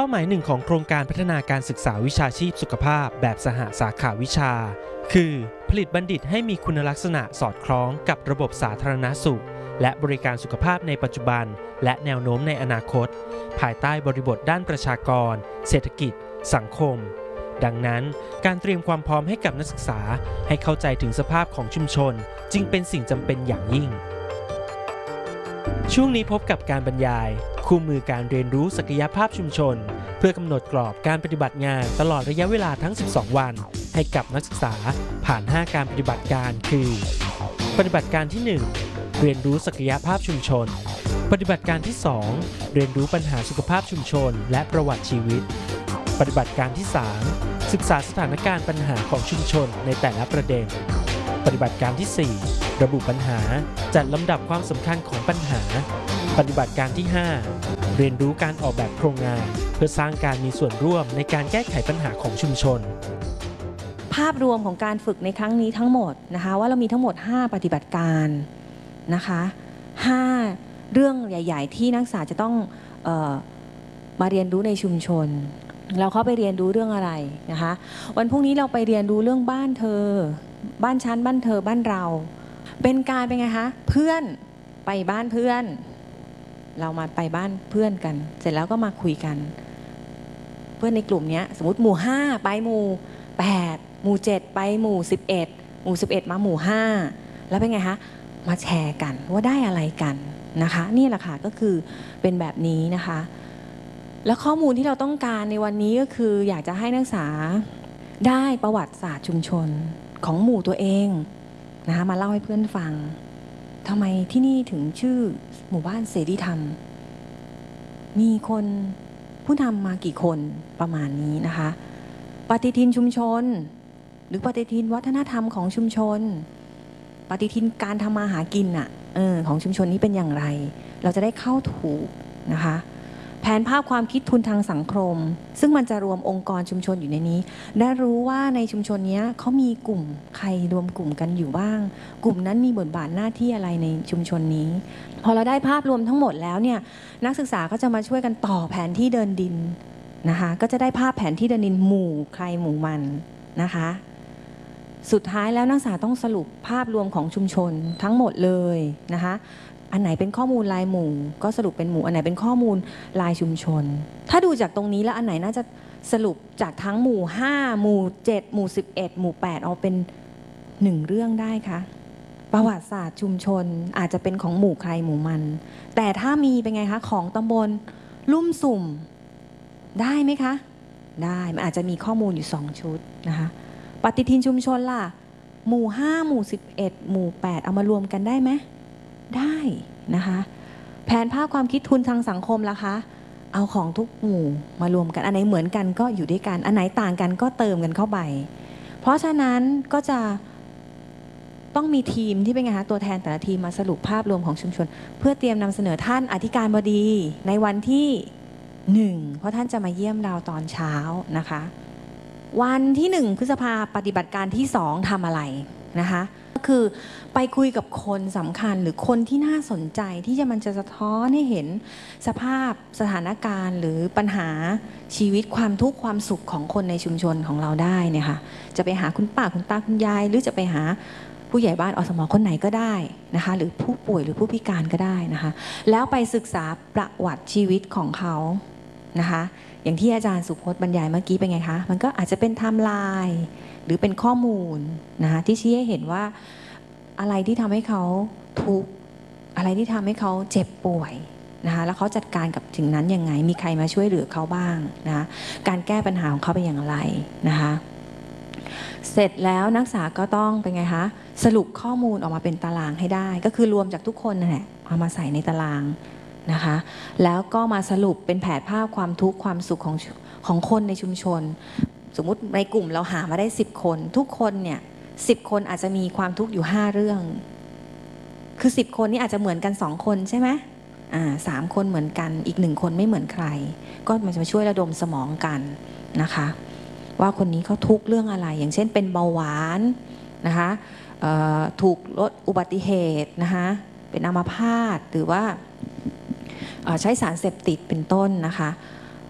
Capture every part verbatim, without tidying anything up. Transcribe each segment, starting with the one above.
หมายหนึ่งของโครงการพัฒนาการศึกษาวิชาชีพสุขภาพแบบสหสาขาวิชาคือผลิตบัณฑิตให้มีคุณลักษณะสอดคล้องกับระบบสาธารณสุขและบริการสุขภาพในปัจจุบันและแนวโน้มในอนาคตภายใต้บริบทด้านประชากรเศรษฐกิจสังคมดังนั้นการเตรียมความพร้อมให้กับนักศึกษาให้เข้าใจถึงสภาพของชุมชนจึงเป็นสิ่งจำเป็นอย่างยิ่งช่วงนี้พบกับการบรรยายคู่มือการเรียนรู้ศักยภาพชุมชนเพื่อกำหนดกรอบการปฏิบัติงานตลอดระยะเวลาทั้งสิบสองวันให้กับนักศึกษาผ่านห้าการปฏิบัติการคือปฏิบัติการที่หนึ่งเรียนรู้ศักยภาพชุมชนปฏิบัติการที่สองเรียนรู้ปัญหาสุขภาพชุมชนและประวัติชีวิตปฏิบัติการที่สามศึกษาสถานการณ์ปัญหาของชุมชนในแต่ละประเด็นปฏิบัติการที่สี่ระบุปัญหาจัดลำดับความสำคัญของปัญหาปฏิบัติการที่ห้าเรียนรู้การออกแบบโครงงานเพื่อสร้างการมีส่วนร่วมในการแก้ไขปัญหาของชุมชนภาพรวมของการฝึกในครั้งนี้ทั้งหมดนะคะว่าเรามีทั้งหมดห้าปฏิบัติการนะคะห้าเรื่องใหญ่ๆที่นักศึกษาจะต้องเอ่อมาเรียนรู้ในชุมชนเราเข้าไปเรียนรู้เรื่องอะไรนะคะวันพรุ่งนี้เราไปเรียนรู้เรื่องบ้านเธอบ้านฉันบ้านเธอบ้านเราเป็นการเป็นไงคะเพื่อนไปบ้านเพื่อนเรามาไปบ้านเพื่อนกันเสร็จแล้วก็มาคุยกันเพื่อนในกลุ่มนี้สมมติหมู่ห้าไปหมู่แปดหมู่เจ็ดไปหมู่สิบเอ็ดหมู่สิบเอ็ดมาหมู่ห้าแล้วเป็นไงคะมาแชร์กันว่าได้อะไรกันนะคะนี่แหละค่ะก็คือเป็นแบบนี้นะคะแล้วข้อมูลที่เราต้องการในวันนี้ก็คืออยากจะให้นักศึกษาได้ประวัติศาสตร์ชุมชนของหมู่ตัวเองนะคะมาเล่าให้เพื่อนฟังทำไมที่นี่ถึงชื่อหมู่บ้านเสรีธรรมมีคนผู้นำมากี่คนประมาณนี้นะคะปฏิทินชุมชนหรือปฏิทินวัฒนธรรมของชุมชนปฏิทินการทำมาหากินอ่ะเออของชุมชนนี้เป็นอย่างไรเราจะได้เข้าถูกนะคะแผนภาพความคิดทุนทางสังคมซึ่งมันจะรวมองค์กรชุมชนอยู่ในนี้ได้รู้ว่าในชุมชนนี้เขามีกลุ่มใครรวมกลุ่มกันอยู่บ้างกลุ่มนั้นมีบทบาทหน้าที่อะไรในชุมชนนี้พอเราได้ภาพรวมทั้งหมดแล้วเนี่ยนักศึกษาก็จะมาช่วยกันต่อแผนที่เดินดินนะคะก็จะได้ภาพแผนที่เดินดินหมู่ใครหมู่มันนะคะสุดท้ายแล้วนักศึกษาต้องสรุปภาพรวมของชุมชนทั้งหมดเลยนะคะอันไหนเป็นข้อมูลรายหมู่ก็สรุปเป็นหมู่อันไหนเป็นข้อมูลรายชุมชนถ้าดูจากตรงนี้แล้วอันไหนน่าจะสรุปจากทั้งหมู่ห้าหมู่เจ็ดหมู่สิบเอ็ดหมู่แปดเอาเป็นหนึ่งเรื่องได้คะประวัติศาสตร์ชุมชนอาจจะเป็นของหมู่ใครหมู่มันแต่ถ้ามีเป็นไงคะของตำบลลุ่มสุ่มได้ไหมคะได้มันอาจจะมีข้อมูลอยู่สองชุดนะคะปฏิทินชุมชนล่ะหมู่ห้าหมู่สิบเอ็ดหมู่แปดเอามารวมกันได้ไหมได้นะคะแผนภาพความคิดทุนทางสังคมล่ะคะเอาของทุกหมู่มารวมกันอันไหนเหมือนกันก็อยู่ด้วยกันอันไหนต่างกันก็เติมกันเข้าไปเพราะฉะนั้นก็จะต้องมีทีมที่เป็นไงคะตัวแทนแต่ละทีมมาสรุปภาพรวมของชุมชนเพื่อเตรียมนำเสนอท่านอธิการบดีในวันที่หนึ่งเพราะท่านจะมาเยี่ยมเราตอนเช้านะคะวันที่หนึ่งพฤษภาปฏิบัติการที่สองทำอะไรนะคะก็คือไปคุยกับคนสำคัญหรือคนที่น่าสนใจที่จะมันจะสะท้อนให้เห็นสภาพสถานการณ์หรือปัญหาชีวิตความทุกข์ความสุขของคนในชุมชนของเราได้เนี่ยค่ะจะไปหาคุณป้าคุณตาคุณยายหรือจะไปหาผู้ใหญ่บ้านอสมคนไหนก็ได้นะคะหรือผู้ป่วยหรือผู้พิการก็ได้นะคะแล้วไปศึกษาประวัติชีวิตของเขานะคะอย่างที่อาจารย์สุพจน์บรรยายเมื่อกี้เป็นไงคะมันก็อาจจะเป็นไทม์ไลน์หรือเป็นข้อมูลนะคะที่ชี้ให้เห็นว่าอะไรที่ทำให้เขาทุกข์อะไรที่ทำให้เขาเจ็บป่วยนะคะแล้วเขาจัดการกับสิ่งนั้นยังไงมีใครมาช่วยเหลือเขาบ้างนะคะการแก้ปัญหาของเขาเป็นอย่างไรนะคะเสร็จแล้วนักศึกษาก็ต้องเป็นไงคะสรุปข้อมูลออกมาเป็นตารางให้ได้ก็คือรวมจากทุกคนนั่นแหละเอามาใส่ในตารางนะคะแล้วก็มาสรุปเป็นแผนภาพความทุกข์ความสุขของของคนในชุมชนสมมุติในกลุ่มเราหามาได้สิบคนทุกคนเนี่ยสิบคนอาจจะมีความทุกข์อยู่ห้าเรื่องคือสิบคนนี้อาจจะเหมือนกันสองคนใช่ไหมอ่าสามคนเหมือนกันอีกหนึ่งคนไม่เหมือนใครก็มันจะมาช่วยระดมสมองกันนะคะว่าคนนี้เขาทุกข์เรื่องอะไรอย่างเช่นเป็นเบาหวานนะคะถูกลดอุบัติเหตุนะคะเป็นอัมพาตหรือว่าใช้สารเสพติดเป็นต้นนะคะ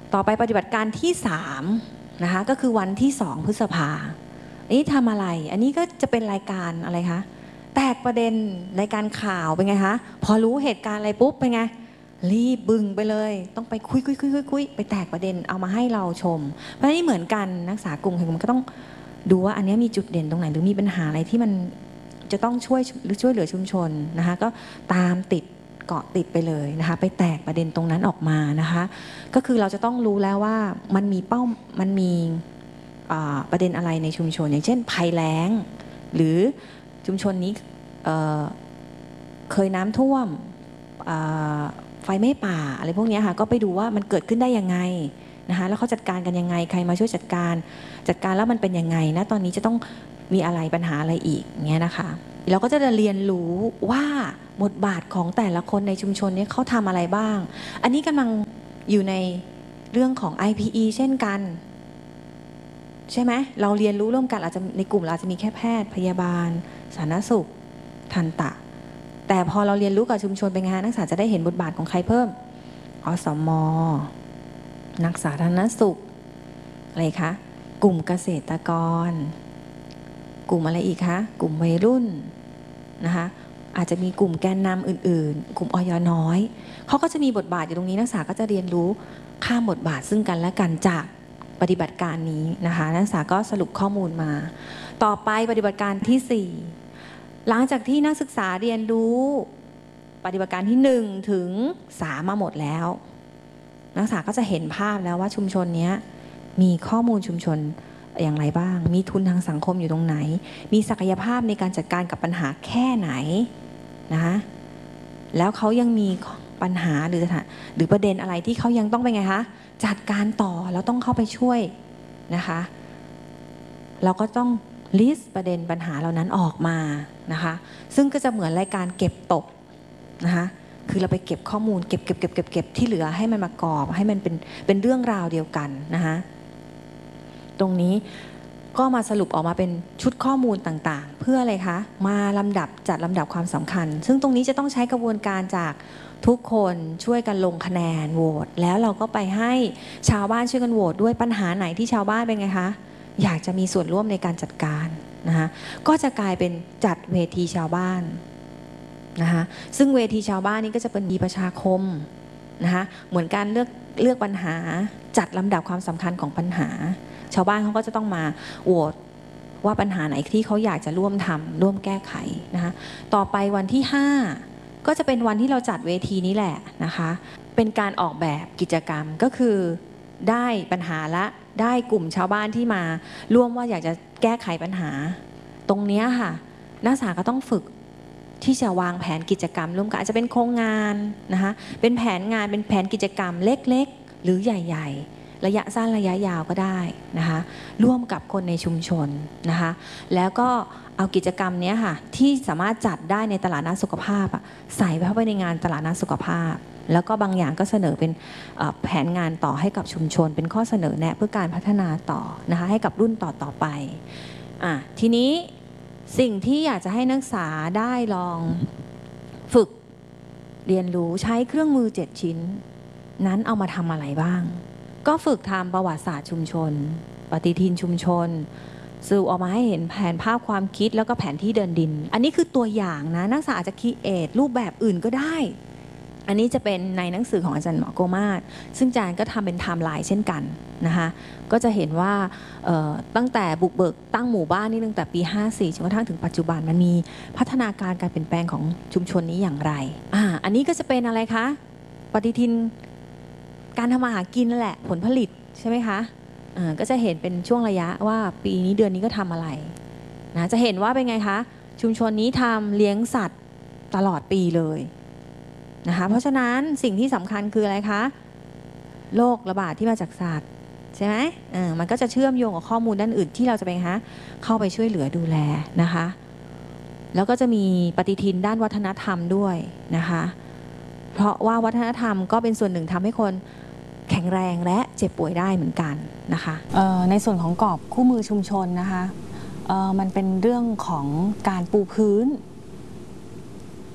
ต่อไปปฏิบัติการที่สามนะคะก็คือวันที่สองพฤษภาอันนี้ทำอะไรอันนี้ก็จะเป็นรายการอะไรคะแตกประเด็นรายการข่าวเป็นไงคะพอรู้เหตุการณ์อะไรปุ๊บเป็นไงรีบบึงไปเลยต้องไปคุยคุยคุยคุยคุยไปแตกประเด็นเอามาให้เราชมเพราะนี่เหมือนกันนักศึกษากลุ่มแห่งมันก็ต้องดูว่าอันนี้มีจุดเด่นตรงไหนหรือมีปัญหาอะไรที่มันจะต้องช่วยหรือช่วยเหลือชุมชนนะคะก็ตามติดเกาะติดไปเลยนะคะไปแตกประเด็นตรงนั้นออกมานะคะก็คือเราจะต้องรู้แล้วว่ามันมีเป้ามันมีประเด็นอะไรในชุมชนอย่างเช่นภัยแล้งหรือชุมชนนี้เ, เคยน้ำท่วมไฟไหม้ป่าอะไรพวกนี้ค่ะก็ไปดูว่ามันเกิดขึ้นได้ยังไงนะคะแล้วเขาจัดการกันยังไงใครมาช่วยจัดการจัดการแล้วมันเป็นยังไงนะตอนนี้จะต้องมีอะไรปัญหาอะไรอีกเงี้ยนะคะเราก็จะเรียนรู้ว่าบทบาทของแต่ละคนในชุมชนนี้เขาทำอะไรบ้างอันนี้กำลังอยู่ในเรื่องของ ไอ พี อี เช่นกันใช่ไหมเราเรียนรู้ร่วมกันอาจจะในกลุ่มเราอาจจะมีแค่แพทย์พยาบาลสาธารณสุขทันตะแต่พอเราเรียนรู้กับชุมชนเป็นไงนักศึกษาจะได้เห็นบทบาทของใครเพิ่มอสม.นักสาธารณสุขอะไรคะกลุ่มเกษตรกรกลุ่มอะไรอีกคะกลุ่มวัยรุ่นนะคะอาจจะมีกลุ่มแกนนำอื่นๆกลุ่มอย.น้อยเขาก็จะมีบทบาทอยู่ตรงนี้นักศึกษาก็จะเรียนรู้ข้ามบทบาทซึ่งกันและกันจากปฏิบัติการนี้นะคะนักศึกษาก็สรุปข้อมูลมาต่อไปปฏิบัติการที่สี่หลังจากที่นักศึกษาเรียนรู้ปฏิบัติการที่หนึ่งถึงสามมาหมดแล้วนักศึกษาก็จะเห็นภาพแล้วว่าชุมชนนี้มีข้อมูลชุมชนอย่างไรบ้างมีทุนทางสังคมอยู่ตรงไหนมีศักยภาพในการจัดการกับปัญหาแค่ไหนนะแล้วเขายังมีปัญหาหรือหรือประเด็นอะไรที่เขายังต้องเป็นไงคะจัดการต่อแล้วต้องเข้าไปช่วยนะคะเราก็ต้องลิสต์ประเด็นปัญหาเหล่านั้นออกมานะคะซึ่งก็จะเหมือนรายการเก็บตกนะคะคือเราไปเก็บข้อมูลเก็บเก็บเก็บเก็บเก็บที่เหลือให้มันมากรอบให้มันเป็นเป็นเรื่องราวเดียวกันนะคะตรงนี้ก็มาสรุปออกมาเป็นชุดข้อมูลต่างๆเพื่ออะไรคะมาลำดับจัดลำดับความสำคัญซึ่งตรงนี้จะต้องใช้กระบวนการจากทุกคนช่วยกันลงคะแนนโหวตแล้วเราก็ไปให้ชาวบ้านช่วยกันโหวตด้วยปัญหาไหนที่ชาวบ้านเป็นไงคะอยากจะมีส่วนร่วมในการจัดการนะคะก็จะกลายเป็นจัดเวทีชาวบ้านนะคะซึ่งเวทีชาวบ้านนี้ก็จะเป็นดีประชาคมนะคะเหมือนการเลือกเลือกปัญหาจัดลำดับความสำคัญของปัญหาชาวบ้านเขาก็จะต้องมาโหวตว่าปัญหาไหนที่เขาอยากจะร่วมทำร่วมแก้ไขนะคะต่อไปวันที่ห้าก็จะเป็นวันที่เราจัดเวทีนี้แหละนะคะเป็นการออกแบบกิจกรรมก็คือได้ปัญหาละได้กลุ่มชาวบ้านที่มาร่วมว่าอยากจะแก้ไขปัญหาตรงนี้ค่ะนักศึกษาก็ต้องฝึกที่จะวางแผนกิจกรรมร่วมกันอาจจะเป็นโครงงานนะคะเป็นแผนงานเป็นแผนกิจกรรมเล็กๆหรือใหญ่ๆระยะสั้นระยะยาวก็ได้นะคะร่วมกับคนในชุมชนนะคะแล้วก็เอากิจกรรมนี้ค่ะที่สามารถจัดได้ในตลาดนัดสุขภาพใส่เข้าไปในงานตลาดนัดสุขภาพแล้วก็บางอย่างก็เสนอเป็นแผนงานต่อให้กับชุมชนเป็นข้อเสนอแนะเพื่อการพัฒนาต่อนะคะให้กับรุ่นต่อต่อไปอ่ะทีนี้สิ่งที่อยากจะให้นักศึกษาได้ลองฝึกเรียนรู้ใช้เครื่องมือเจ็ดชิ้นนั้นเอามาทำอะไรบ้างก็ฝึกทำประวัติศาสตร์ชุมชนปฏิทินชุมชนสรุปออกมาให้เห็นแผนภาพความคิดแล้วก็แผนที่เดินดินอันนี้คือตัวอย่างนะนักศึกษาอาจจะคิดเอทรูปแบบอื่นก็ได้อันนี้จะเป็นในหนังสือของอาจารย์หมอโกมาศซึ่งอาจารย์ก็ทำเป็นไทม์ไลน์เช่นกันนะคะก็จะเห็นว่าตั้งแต่บุกเบิกตั้งหมู่บ้านนี่ตั้งแต่ปีห้าสี่จนกระทั่งถึงปัจจุบันมันมีพัฒนาการการเปลี่ยนแปลงของชุมชนนี้อย่างไรอ่าอันนี้ก็จะเป็นอะไรคะปฏิทินการทำมาหากินนั่นแหละผลผลิตใช่ไหมคะอ่าก็จะเห็นเป็นช่วงระยะว่าปีนี้เดือนนี้ก็ทำอะไรนะจะเห็นว่าเป็นไงคะชุมชนนี้ทำเลี้ยงสัตว์ตลอดปีเลยนะคะเพราะฉะนั้นสิ่งที่สำคัญคืออะไรคะโรคระบาดที่มาจากสัตว์ใช่ไหมเออมันก็จะเชื่อมโยงกับข้อมูลด้านอื่นที่เราจะไปคะเข้าไปช่วยเหลือดูแลนะคะแล้วก็จะมีปฏิทินด้านวัฒนธรรมด้วยนะคะเพราะว่าวัฒนธรรมก็เป็นส่วนหนึ่งทำให้คนแข็งแรงและเจ็บป่วยได้เหมือนกันนะคะในส่วนของกรอบคู่มือชุมชนนะคะมันเป็นเรื่องของการปูพื้น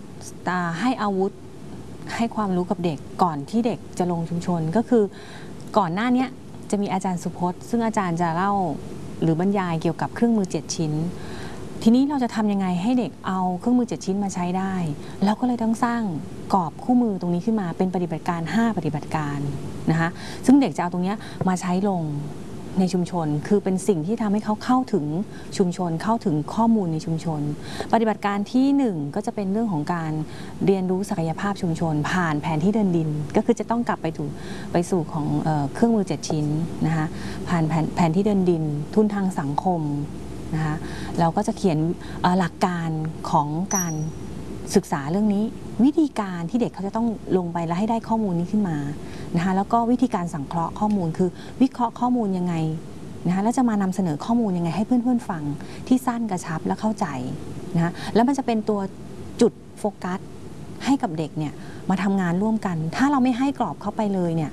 ให้อาวุธให้ความรู้กับเด็กก่อนที่เด็กจะลงชุมชนก็คือก่อนหน้านี้จะมีอาจารย์สุพจน์ซึ่งอาจารย์จะเล่าหรือบรรยายเกี่ยวกับเครื่องมือเจ็ดชิ้นทีนี้เราจะทำยังไงให้เด็กเอาเครื่องมือเจ็ดชิ้นมาใช้ได้แล้วก็เลยต้องสร้างกรอบคู่มือตรงนี้ขึ้นมาเป็นปฏิบัติการห้าปฏิบัติการนะคะซึ่งเด็กจะเอาตรงนี้มาใช้ลงในชุมชนคือเป็นสิ่งที่ทำให้เขาเข้าถึงชุมชนเข้าถึงข้อมูลในชุมชนปฏิบัติการที่หนึ่งก็จะเป็นเรื่องของการเรียนรู้ศักยภาพชุมชนผ่านแผนที่เดินดินก็คือจะต้องกลับไปถูไปสู่ของเอ่อเครื่องมือเจ็ดชิ้นนะคะผ่านแผนแผนที่เดินดินทุนทางสังคมนะคะเราก็จะเขียนหลักการของการศึกษาเรื่องนี้วิธีการที่เด็กเขาจะต้องลงไปแล้วให้ได้ข้อมูลนี้ขึ้นมานะคะแล้วก็วิธีการสังเคราะห์ข้อมูลคือวิเคราะห์ข้อมูลยังไงนะคะแล้วจะมานำเสนอข้อมูลยังไงให้เพื่อนๆฟังที่สั้นกระชับและเข้าใจนะแล้วมันจะเป็นตัวจุดโฟกัสให้กับเด็กเนี่ยมาทำงานร่วมกันถ้าเราไม่ให้กรอบเข้าไปเลยเนี่ย